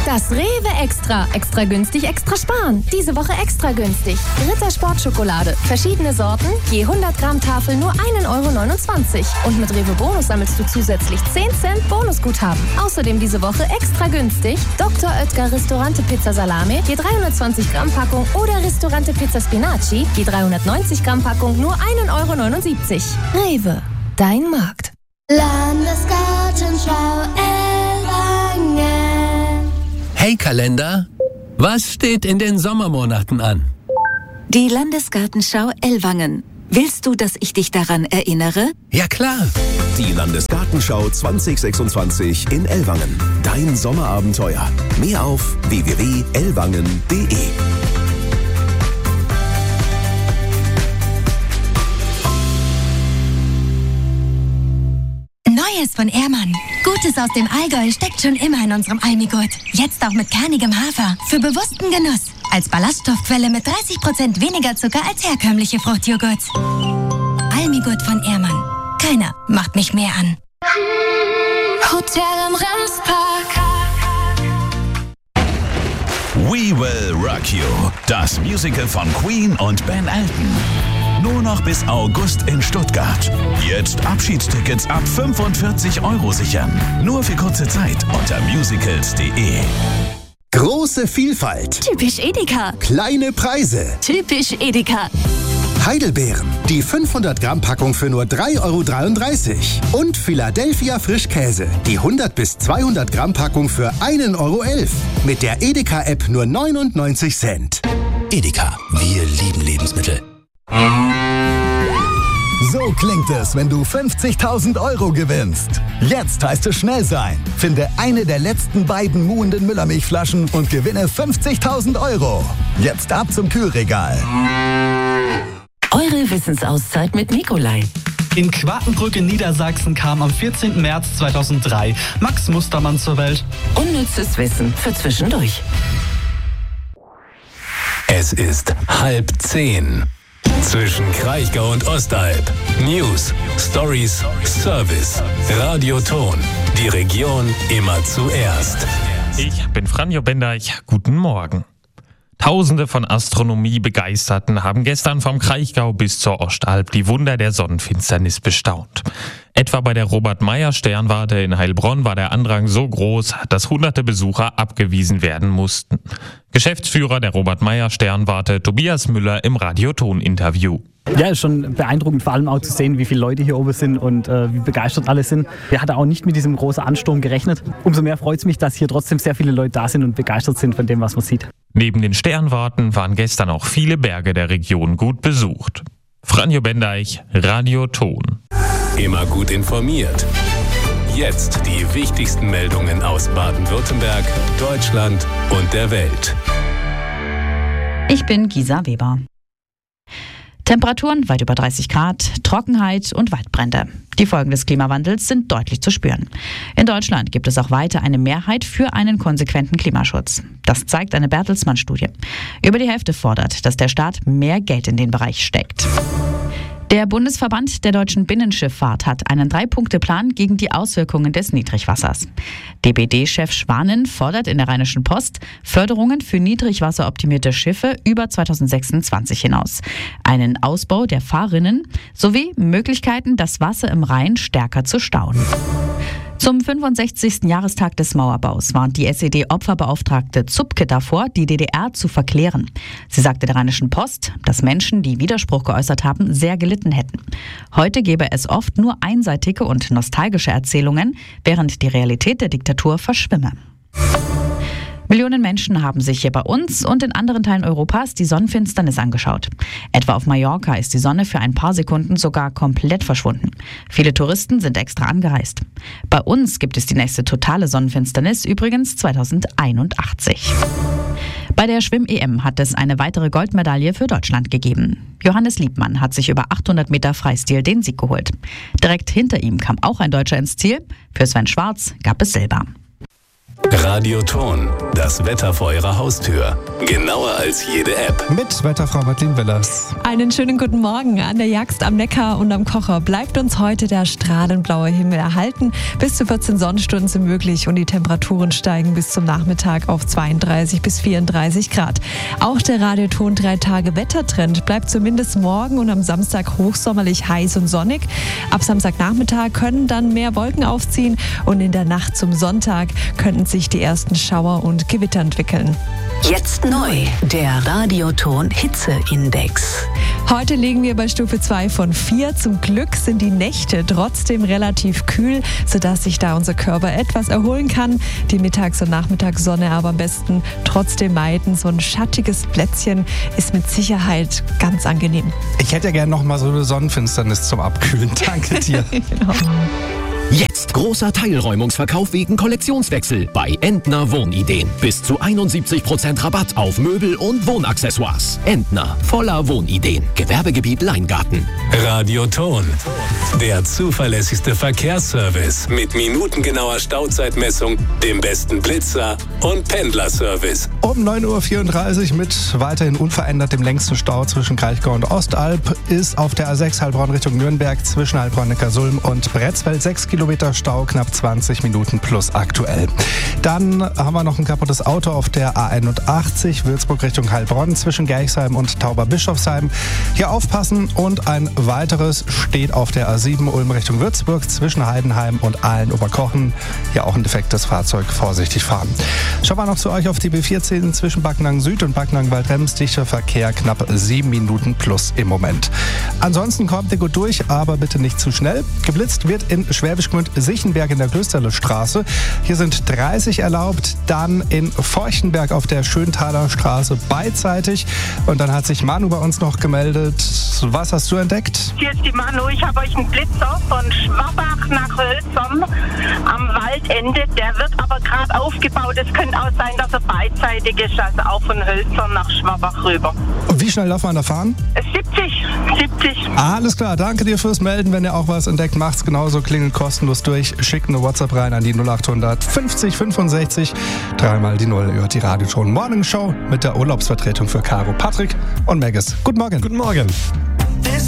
Das Rewe Extra. Extra günstig, extra sparen. Diese Woche extra günstig. Ritter Sportschokolade. Verschiedene Sorten. Je 100 Gramm Tafel nur 1,29 €. Und mit Rewe Bonus sammelst du zusätzlich 10 Cent Bonusguthaben. Außerdem diese Woche extra günstig. Dr. Oetker Ristorante Pizza Salame. Je 320 Gramm Packung. Oder Ristorante Pizza Spinaci. Je 390 Gramm Packung nur 1,79 €. Rewe. Dein Markt. Landesgartenschau Ellwangen. Hey Kalender, was steht in den Sommermonaten an? Die Landesgartenschau Ellwangen. Willst du, dass ich dich daran erinnere? Ja klar. Die Landesgartenschau 2026 in Ellwangen. Dein Sommerabenteuer. Mehr auf www.ellwangen.de. Neues von Ehrmann. Gutes aus dem Allgäu steckt schon immer in unserem Almigurt. Jetzt auch mit kernigem Hafer. Für bewussten Genuss. Als Ballaststoffquelle mit 30% weniger Zucker als herkömmliche Fruchtjoghurt. Almigurt von Ehrmann. Keiner macht mich mehr an. Hotel am Remspark. We Will Rock You. Das Musical von Queen und Ben Elton. Nur noch bis August in Stuttgart. Jetzt Abschiedstickets ab 45 € sichern. Nur für kurze Zeit unter musicals.de. Große Vielfalt. Typisch Edeka. Kleine Preise. Typisch Edeka. Heidelbeeren. Die 500 Gramm Packung für nur 3,33 € Und Philadelphia Frischkäse. Die 100 bis 200 Gramm Packung für 1,11 € Mit der Edeka-App nur 99 Cent. Edeka. Wir lieben Lebensmittel. So klingt es, wenn du 50.000 € gewinnst. Jetzt heißt es schnell sein. Finde eine der letzten beiden muhenden Müllermilchflaschen und gewinne 50.000 €. Jetzt ab zum Kühlregal. Eure Wissensauszeit mit Nikolai. In Quakenbrück in Niedersachsen kam am 14. März 2003 Max Mustermann zur Welt. Unnützes Wissen für zwischendurch. Es ist 9:30. Zwischen Kraichgau und Ostalb. News, Stories, Service. Radioton. Die Region immer zuerst. Ich bin Franjo Bendeich. Guten Morgen. Tausende von Astronomie-Begeisterten haben gestern vom Kraichgau bis zur Ostalb die Wunder der Sonnenfinsternis bestaunt. Etwa bei der Robert-Meyer-Sternwarte in Heilbronn war der Andrang so groß, dass hunderte Besucher abgewiesen werden mussten. Geschäftsführer der Robert-Meyer-Sternwarte Tobias Müller im Radioton-Interview. Ja, ist schon beeindruckend, vor allem auch zu sehen, wie viele Leute hier oben sind und wie begeistert alle sind. Wir hatten auch nicht mit diesem großen Ansturm gerechnet. Umso mehr freut es mich, dass hier trotzdem sehr viele Leute da sind und begeistert sind von dem, was man sieht. Neben den Sternwarten waren gestern auch viele Berge der Region gut besucht. Franjo Bendeich, Radioton. Immer gut informiert. Jetzt die wichtigsten Meldungen aus Baden-Württemberg, Deutschland und der Welt. Ich bin Gisa Weber. Temperaturen weit über 30 Grad, Trockenheit und Waldbrände. Die Folgen des Klimawandels sind deutlich zu spüren. In Deutschland gibt es auch weiter eine Mehrheit für einen konsequenten Klimaschutz. Das zeigt eine Bertelsmann-Studie. Über die Hälfte fordert, dass der Staat mehr Geld in den Bereich steckt. Der Bundesverband der deutschen Binnenschifffahrt hat einen 3-Punkte-Plan gegen die Auswirkungen des Niedrigwassers. DBD-Chef Schwanen fordert in der Rheinischen Post Förderungen für niedrigwasseroptimierte Schiffe über 2026 hinaus, einen Ausbau der Fahrrinnen sowie Möglichkeiten, das Wasser im Rhein stärker zu stauen. Zum 65. Jahrestag des Mauerbaus warnt die SED-Opferbeauftragte Zupke davor, die DDR zu verklären. Sie sagte der Rheinischen Post, dass Menschen, die Widerspruch geäußert haben, sehr gelitten hätten. Heute gebe es oft nur einseitige und nostalgische Erzählungen, während die Realität der Diktatur verschwimme. Millionen Menschen haben sich hier bei uns und in anderen Teilen Europas die Sonnenfinsternis angeschaut. Etwa auf Mallorca ist die Sonne für ein paar Sekunden sogar komplett verschwunden. Viele Touristen sind extra angereist. Bei uns gibt es die nächste totale Sonnenfinsternis übrigens 2081. Bei der Schwimm-EM hat es eine weitere Goldmedaille für Deutschland gegeben. Johannes Liebmann hat sich über 800 Meter Freistil den Sieg geholt. Direkt hinter ihm kam auch ein Deutscher ins Ziel. Für Sven Schwarz gab es Silber. Radioton, das Wetter vor Ihrer Haustür. Genauer als jede App. Mit Wetterfrau Madeleine Wellers. Einen schönen guten Morgen. An der Jagst am Neckar und am Kocher bleibt uns heute der strahlenblaue Himmel erhalten. Bis zu 14 Sonnenstunden sind möglich und die Temperaturen steigen bis zum Nachmittag auf 32 bis 34 Grad. Auch der Radioton 3-Tage-Wettertrend bleibt zumindest morgen und am Samstag hochsommerlich heiß und sonnig. Ab Samstagnachmittag können dann mehr Wolken aufziehen und in der Nacht zum Sonntag könnten sich die ersten Schauer und Gewitter entwickeln. Jetzt neu, der Radioton Hitzeindex. Heute liegen wir bei Stufe 2 von 4. Zum Glück sind die Nächte trotzdem relativ kühl, sodass sich da unser Körper etwas erholen kann. Die Mittags- und Nachmittagssonne aber am besten trotzdem meiden. So ein schattiges Plätzchen ist mit Sicherheit ganz angenehm. Ich hätte ja gerne noch mal so eine Sonnenfinsternis zum Abkühlen. Danke dir. Genau. Jetzt großer Teilräumungsverkauf wegen Kollektionswechsel bei Entner Wohnideen. Bis zu 71% Rabatt auf Möbel und Wohnaccessoires. Entner, voller Wohnideen. Gewerbegebiet Leingarten. Radioton, der zuverlässigste Verkehrsservice mit minutengenauer Stauzeitmessung, dem besten Blitzer und Pendlerservice. Um 9.34 Uhr mit weiterhin unverändert dem längsten Stau zwischen Kraichgau und Ostalb ist auf der A6 Heilbronn Richtung Nürnberg zwischen Heilbronn-Neckarsulm und Bretzfeld 6 Kilometer Stau, knapp 20 Minuten plus aktuell. Dann haben wir noch ein kaputtes Auto auf der A81 Würzburg Richtung Heilbronn zwischen Gerchsheim und Tauberbischofsheim. Hier aufpassen, und ein weiteres steht auf der A7 Ulm Richtung Würzburg zwischen Heidenheim und Aalen-Oberkochen. Hier auch ein defektes Fahrzeug, vorsichtig fahren. Schauen wir noch zu euch auf die B14 zwischen Backnang Süd und Backnang Waldrems. Dichter Verkehr, knapp 7 Minuten plus im Moment. Ansonsten kommt ihr gut durch, aber bitte nicht zu schnell. Geblitzt wird in Schwäbisch Gmünd-Sichenberg in der Klösterle-Straße. Hier sind 30 erlaubt. Dann in Feuchtenberg auf der Schönthaler Straße beidseitig. Und dann hat sich Manu bei uns noch gemeldet. Was hast du entdeckt? Hier ist die Manu. Ich habe euch einen Blitzer von Schwabach nach Hölzern am Waldende. Der wird aber gerade aufgebaut. Es könnte auch sein, dass er beidseitig ist, also auch von Hölzern nach Schwabach rüber. Und wie schnell darf man da fahren? 70. Alles klar, danke dir fürs Melden. Wenn ihr auch was entdeckt, macht's genauso. Klingelt kostenlos durch. Schickt eine WhatsApp rein an die 0800 50 65 3 die 0. Ihr hört die Radioton Morning Show mit der Urlaubsvertretung für Caro, Patrick und Megas. Guten Morgen. Guten Morgen.